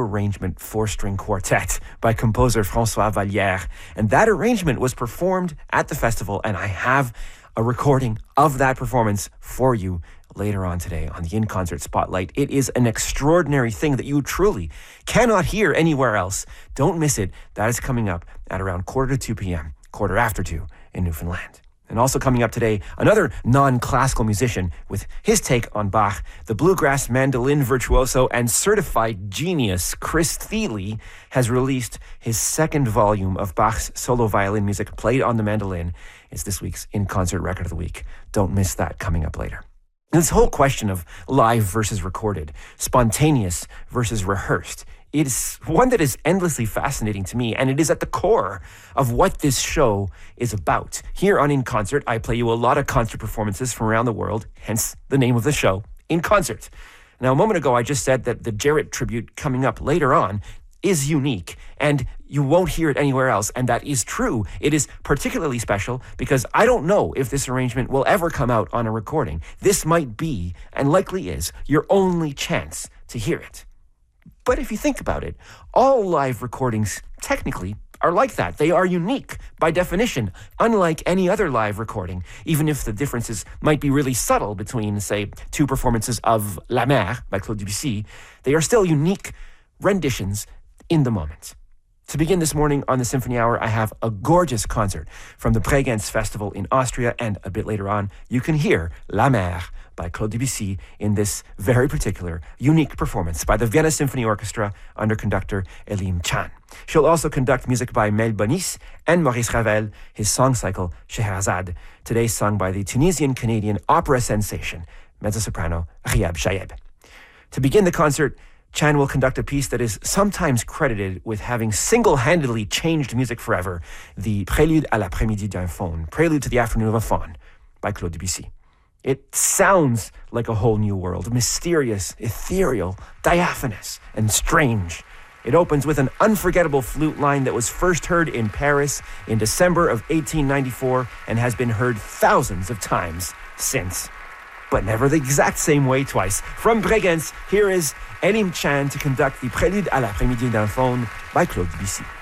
arrangement four-string quartet by composer François Vallière. And that arrangement was performed at the festival, and I have a recording of that performance for you later on today on the In Concert Spotlight. It is an extraordinary thing that you truly cannot hear anywhere else. Don't miss it. That is coming up at around 1:45 p.m., 2:45 in Newfoundland. And also coming up today, another non-classical musician with his take on Bach, the bluegrass mandolin virtuoso and certified genius Chris Thile has released his second volume of Bach's solo violin music played on the mandolin. It's this week's In Concert Record of the Week. Don't miss that coming up later. This whole question of live versus recorded, spontaneous versus rehearsed, it's one that is endlessly fascinating to me, and it is at the core of what this show is about. Here on In Concert, I play you a lot of concert performances from around the world, hence the name of the show, In Concert. Now, a moment ago, I just said that the Jarrett tribute coming up later on is unique, and you won't hear it anywhere else, and that is true. It is particularly special because I don't know if this arrangement will ever come out on a recording. This might be, and likely is, your only chance to hear it. But if you think about it, all live recordings technically are like that. They are unique by definition, unlike any other live recording, even if the differences might be really subtle between, say, two performances of La Mer by Claude Debussy. They are still unique renditions in the moment. To begin this morning on the Symphony Hour, I have a gorgeous concert from the Bregenz Festival in Austria, and a bit later on, you can hear La Mer by Claude Debussy in this very particular, unique performance by the Vienna Symphony Orchestra under conductor Elim Chan. She'll also conduct music by Mel Bonis and Maurice Ravel, his song cycle Scheherazade, today sung by the Tunisian-Canadian opera sensation, mezzo-soprano Rhiab Shayeb. To begin the concert, Chan will conduct a piece that is sometimes credited with having single-handedly changed music forever, the Prélude à l'après-midi d'un faune, Prelude to the Afternoon of a Faun by Claude Debussy. It sounds like a whole new world, mysterious, ethereal, diaphanous, and strange. It opens with an unforgettable flute line that was first heard in Paris in December of 1894 and has been heard thousands of times since. But never the exact same way twice. From Bregenz, here is Elim Chan to conduct the Prélude à l'après-midi d'un faune by Claude Debussy.